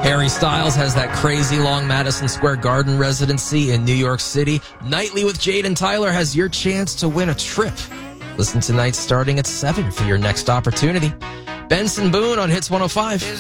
Harry Styles has that crazy long Madison Square Garden residency in New York City. Nightly with Jade and Tyler has your chance to win a trip. Listen tonight starting at 7 for your next opportunity. Benson Boone on Hits 105.